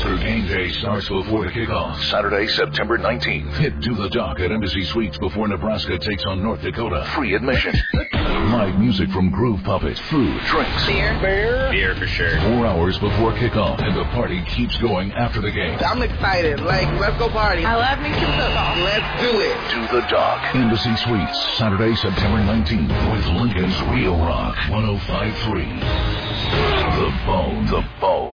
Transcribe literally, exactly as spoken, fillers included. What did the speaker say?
Husker game day starts before the kickoff. Saturday, September nineteenth. Hit To The Dock at Embassy Suites before Nebraska takes on North Dakota. Free admission. Live music from Groove Puppet. Food, drinks. Beer. Beer. Beer for sure. Four hours before kickoff, and the party keeps going after the game. I'm excited. Like, let's go party. I love me some football. Let's do it. To The Dock. Embassy Suites. Saturday, September nineteenth. With Lincoln's Real Rock one oh five point three. The Bone. The Bone.